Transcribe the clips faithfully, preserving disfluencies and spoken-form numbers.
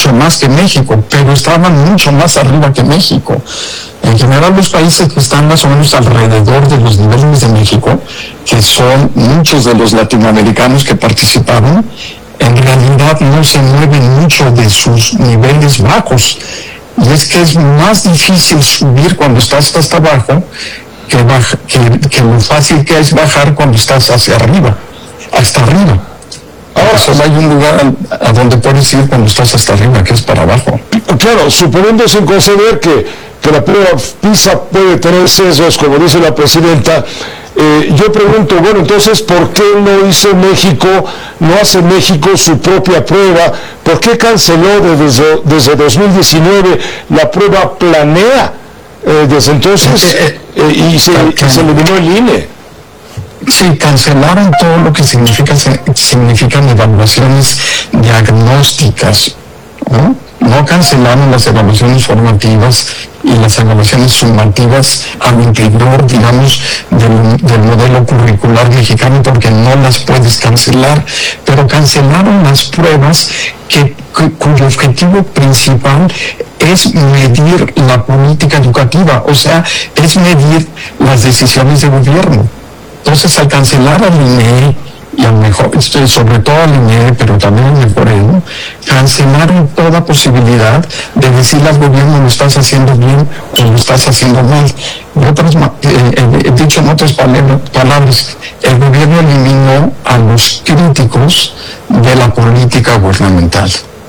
mucho más que México, pero estaban mucho más arriba que México. En general, los países que están más o menos alrededor de los niveles de México, que son muchos de los latinoamericanos que participaron, en realidad no se mueven mucho de sus niveles bajos. Y es que es más difícil subir cuando estás hasta abajo que, baja, que, que lo fácil que es bajar cuando estás hacia arriba, hasta arriba. Ahora solo hay un lugar a, a donde puedes ir cuando estás hasta arriba, que es para abajo. Claro, suponiendo sin conceder que, que la prueba PISA puede tener sesgos, como dice la presidenta, eh, yo pregunto, bueno, entonces, ¿por qué no hizo México, no hace México su propia prueba? ¿Por qué canceló desde, desde dos mil diecinueve la prueba Planea? Eh, desde entonces, eh, eh, y, se, y se eliminó el I N E. Sí, cancelaron todo lo que significa, significan evaluaciones diagnósticas, ¿no? No cancelaron las evaluaciones formativas y las evaluaciones sumativas al interior, digamos, del, del modelo curricular mexicano, porque no las puedes cancelar, pero cancelaron las pruebas que, que, cuyo objetivo principal es medir la política educativa, o sea, es medir las decisiones de gobierno. Entonces, al cancelar al I N E, y al mejor, sobre todo al I N E, pero también al Mejoreno, cancelaron toda posibilidad de decirle al gobierno lo estás haciendo bien o lo estás haciendo mal. En otras, eh, dicho en otras palabras, el gobierno eliminó a los críticos de la política gubernamental.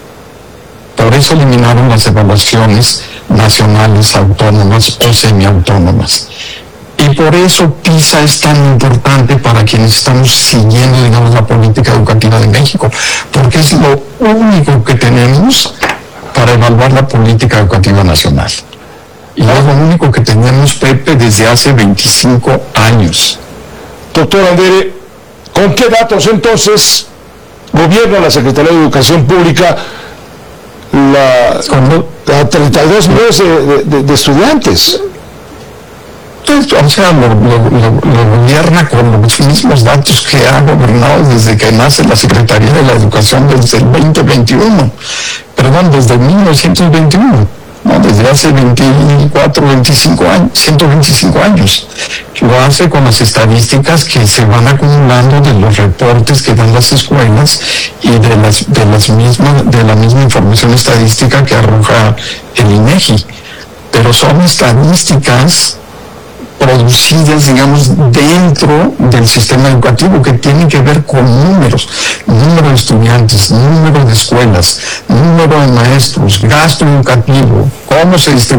Por eso eliminaron las evaluaciones nacionales autónomas o semiautónomas. Y por eso PISA es tan importante para quienes estamos siguiendo, digamos, la política educativa de México, porque es lo único que tenemos para evaluar la política educativa nacional. Y es lo único que tenemos, Pepe, desde hace veinticinco años. Doctor Andere, ¿con qué datos entonces gobierna la Secretaría de Educación Pública la, la treinta y dos millones de, de, de estudiantes? O sea, lo, lo, lo, lo gobierna con los mismos datos que ha gobernado desde que nace la Secretaría de la Educación, desde el veinte veintiuno, perdón, desde mil novecientos veintiuno, ¿no? Desde hace veinticuatro, veinticinco años, ciento veinticinco años. Lo hace con las estadísticas que se van acumulando de los reportes que dan las escuelas y de las de las mismas de la misma información estadística que arroja el I N E G I. Pero son estadísticas producidas, digamos, dentro del sistema educativo, que tienen que ver con números, número de estudiantes, número de escuelas, número de maestros, gasto educativo, cómo se distribuye